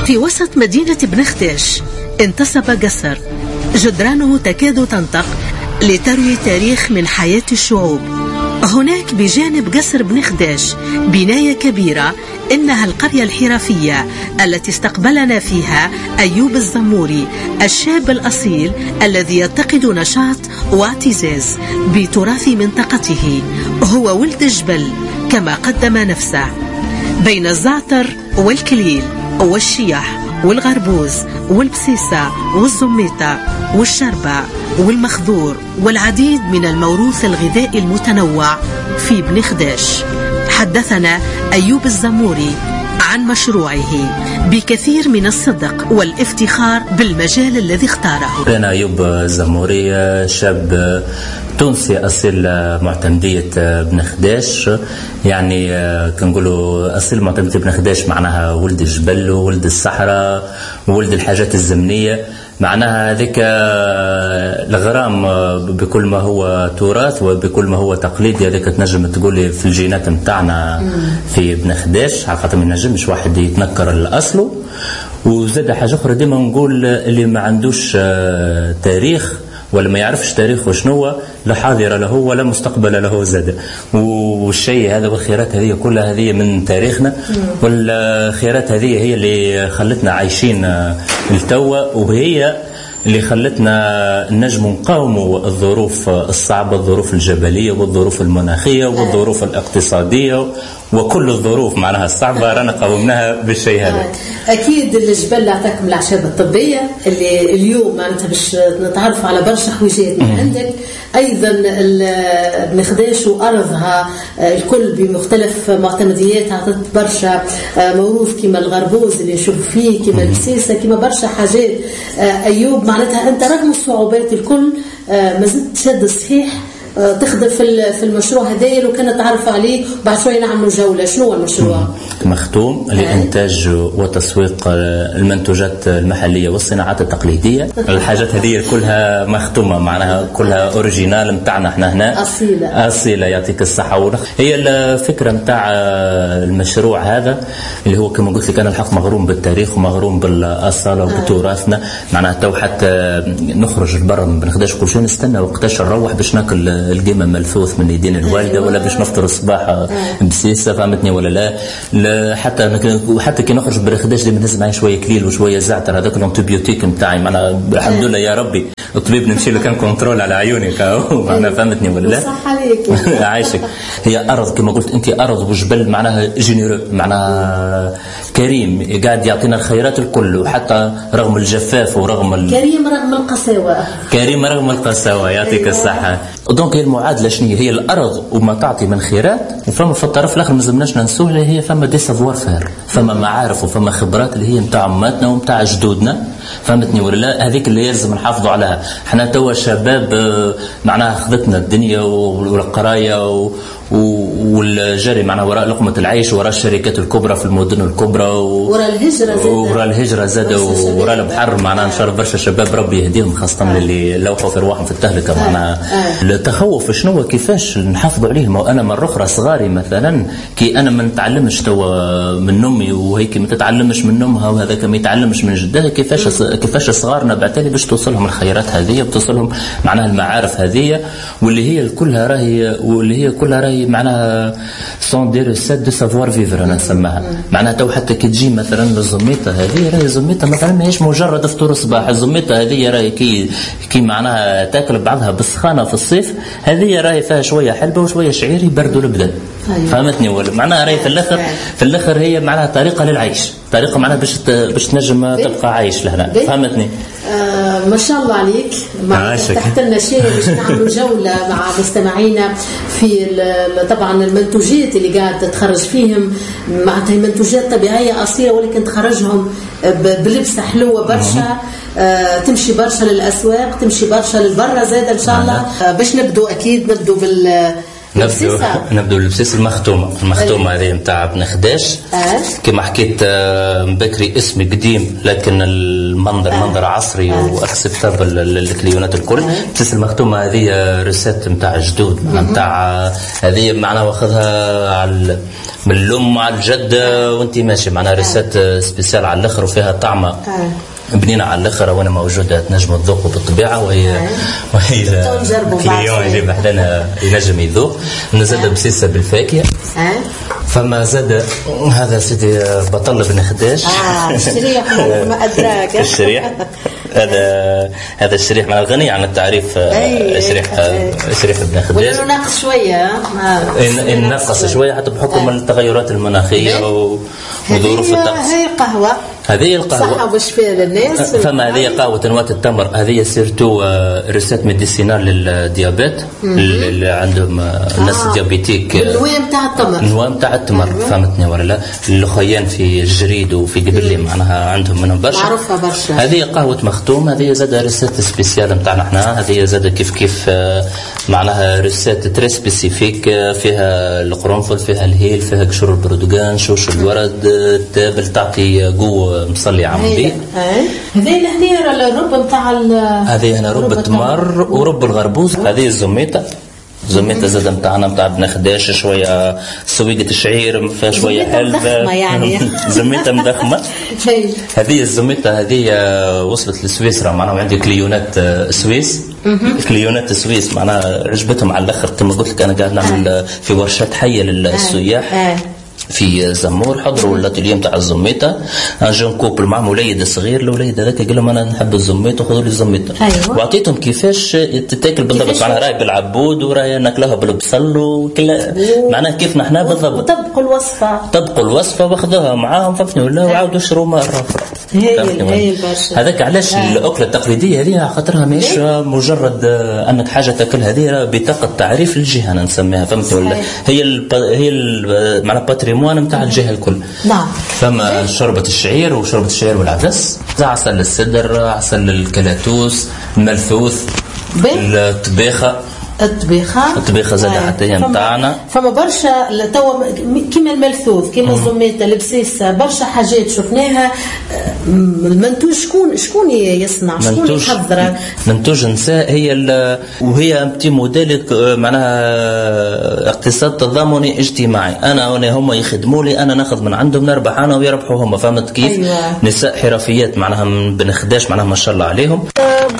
في وسط مدينة بنخداش انتصب قصر جدرانه تكاد تنطق لتروي تاريخ من حياة الشعوب. هناك بجانب قصر بنخداش بناية كبيرة، إنها القرية الحرفية التي استقبلنا فيها أيوب الزموري، الشاب الأصيل الذي يتقد نشاط واعتزاز بتراث منطقته. هو ولد الجبل كما قدم نفسه، بين الزعتر والكليل والشيح والغربوز والبسيسة والزميتة والشربة والمخذور والعديد من الموروث الغذائي المتنوع في بنخداش. حدثنا أيوب الزموري عن مشروعه بكثير من الصدق والافتخار بالمجال الذي اختاره. أنا أيوب الزموري، شاب تونسي أصيل معتمدية بنخداش. يعني كنقولوا أصيل معتمدية بنخداش معناها ولد الجبل وولد الصحراء وولد الحاجات الزمنية، معناها هذيك الغرام بكل ما هو تراث وبكل ما هو تقليدي. هذيك تنجم تقولي في الجينات متاعنا في بنخداش، على خاطر ما ينجمش واحد يتنكر الأصل. وزاد حاجة أخرى ديما نقول اللي ما عندوش تاريخ ولا ما يعرفش تاريخه شنو، لا حاضر له ولا مستقبل له زاد. والشيء هذا والخيرات هذه كلها هذه من تاريخنا، والخيرات هذه هي اللي خلتنا عايشين التوى، وهي اللي خلتنا نجم نقاوموا الظروف الصعبة، الظروف الجبلية والظروف المناخية والظروف الاقتصادية وكل الظروف معناها الصعبة رانا قاومناها بالشيء هذا. أكيد الجبل أعطاكم الأعشاب الطبية اللي اليوم معناتها باش نتعرف على برشا حويجات من عندك. أيضا بنخداش وأرضها الكل بمختلف معتمدياتها عطت برشا موروث كما الغربوز اللي نشوف فيه، كما البسيسة، كما برشا حاجات. أيوب معناتها أنت رغم الصعوبات الكل ما زلت شد صحيح تخدم في المشروع هذايا. لو كان تعرف عليه بعد شوي نعملوا جولة. شنو هو المشروع؟ مختوم لإنتاج وتسويق المنتوجات المحلية والصناعات التقليدية. الحاجات هذه كلها مختومة، معناها كلها أوريجينال متاعنا احنا هنا، أصيلة. يعطيك الصحة. هي الفكرة متاع المشروع هذا اللي هو كما قلت لك أنا الحق مغروم بالتاريخ ومغروم بالأصالة وبتراثنا. معناها تو حتى نخرج لبرا ما بنخداش كل شيء، نستنى وقتاش نروح باش ناكل القيمة ملفوث من يدين الوالدة ولا باش نفطر الصباح بسيسة، فهمتني ولا لا؟ حتى كي نخرج برخداش دي بنهز معي شوية كليل وشوية زعتر، هذاك الانتيبيوتيك نتاعي. معنا الحمد لله يا ربي الطبيب نمشي له كان كنترول على عيوني معنا، فهمتني ولا لا؟ صح عليك. عايشك. هي أرض كما قلت أنت، أرض وجبل، معناها جينيرو، معناها كريم قاعد يعطينا الخيرات الكل، وحتى رغم الجفاف ورغم كريم رغم القساوة. كريم رغم القساوة. يعطيك الصحة. دونك هي المعادلة شنو هي الأرض وما تعطي من خيرات، وفما في الطرف الآخر ما زمناش ننسوه اللي هي فما دي سافوار فير، فما معارف وفما خبرات اللي هي متاع أماتنا ومتاع جدودنا، فهمتني ولا لا؟ هذيك اللي يلزم نحافظوا عليها. احنا توا شباب معناها خذتنا الدنيا والقراية والجري معناها وراء لقمة العيش، وراء الشركات الكبرى في المدن الكبرى، وراء الهجرة زاد وراء البحر. معناها نشرف برشا شباب ربي يهديهم، خاصة اللي لوحوا في رواحهم في التهلكة. معناها التخوف شنو كيفاش نحافظوا عليهم. أنا مرة أخرى صغاري مثلا كي أنا ما نتعلمش توا من أمي وهيك ما تتعلمش من أمها وهذاك ما يتعلمش من جدها، كيفاش صغارنا بعتالي باش توصلهم الخيرات هذه، بتوصلهم معناها المعارف هذه، واللي هي كلها راهي معناها سون دي ريسيت دو سافوار فيفر انا نسميها. معناها تو حتى كي تجي مثلا الزميته هذه، راهي زميته مثلا ماهيش مجرد فطور الصباح. الزميته هذه راهي كي معناها تاكل بعضها بالسخانه في الصيف، هذه راهي فيها شويه حلبه وشويه شعير يبردوا البدن. فهمتني ولا؟ معناها راهي في الاخر هي معناها طريقه للعيش، طريقه معناها باش تنجم تبقى عايش لهنا. فهمتني؟ ما شاء الله عليك. تحت لنا شيء باش نعملوا جوله مع مستمعينا في طبعا المنتوجات اللي قاعد تخرج فيهم، معناتها منتوجات طبيعيه اصيله ولكن تخرجهم بلبسه حلوه برشا. تمشي برشا للاسواق، تمشي برشا للبرة زاد ان شاء الله. باش نبدو اكيد نبدو نبدو البسيس المختومة هذه نتاع بن خداش. كما حكيت بكري اسم قديم لكن المنظر منظر عصري واكسبتابل للكليونات الكل. البسيس المختومة هذه ريسيت نتاع جدود نتاع هذه معناها واخذها على من الام على الجد وانت ماشي معناها ريسيت سبيسيال على الاخر وفيها طعمه بنينا على الاخر وانا موجوده تنجم تذوق بالطبيعه وهي كليون يجيب حدنا ينجم يذوق. نزاد بسيسه بالفاكهه فما زاد هذا سيدي بطل بن خداش الشريح ما ادراك الشريح هذا الشريح مع الغني عن التعريف. شريح بن خداش ولا ناقص شويه نقص شويه حتى بحكم التغيرات المناخيه وظروف الطقس. هذه القهوه صحه وشفاء للناس. فما هذه قهوه انوات التمر هذه سيرتو ريسيت ميديسينال للديابيت اللي عندهم الناس ديابيتيك. النواه نتاع التمر فهمتني ولا لا؟ الاخوان في الجريد وفي قبلي معناها عندهم منهم برشا. معروفه برشا. هذه قهوه مختوم هذه زاد ريسيت سبيسيال نتاعنا احنا. هذه زاد كيف معناها ريسيت تري سبيسيفيك فيها القرنفل فيها الهيل فيها قشور البرتقال شوش الورد التابل تعطي قوه مصلي عمودي. هذه الهنيره الرب نتاع هذه هنا رب التمر ورب الغربوز. هذه الزميته زاد نتاعنا نتاع بن خداش شويه سويقه الشعير فيها شويه حلبه يعني زميته مضخمه. هذه الزميته هذه وصلت لسويسرا معناها عندي كليونات سويس. كليونات سويس معناها عجبتهم على الاخر. كما قلت لك انا قاعد نعمل في ورشات حيه للسياح في زمور حضروا الاتيليه نتاع الزميته. جون كوبل معهم وليد صغير الوليد هذاك قال لهم انا نحب الزميته وخذوا لي الزميته. واعطيتهم كيفاش تتاكل بالضبط معناها راهي بالعبود وراهي ناكلها بالبصل وكل معناها كيف نحنا بالضبط. طبقوا الوصفه واخذوها معاهم فهمتني ولا وعاودوا شروا مره اخرى. هي هذاك علاش الاكله التقليديه هذه خاطرها مش مجرد انك حاجه تاكلها هذه بطاقه تعريف للجهه انا نسميها فهمتني ولا هي معناها باتريمون نتاع الجهه الكل. نعم. فما شوربه الشعير وشوربه الشعير والعدس عسل السدر عسل الكلاتوس الملثوث الطبيخه زاد حتى هي نتاعنا. فما برشا توا كيما الملثوث كيما الزميته البسيسه برشا حاجات شفناها. المنتوج شكون يصنع شكون يحضر؟ منتوج نساء هي وهي امتي موديل معناها اقتصاد تضامني اجتماعي. انا هم يخدموا لي انا ناخذ من عندهم نربح انا ويربحوا هم فهمت كيف؟ نساء حرفيات معناها بن خداش معناها ما شاء الله عليهم.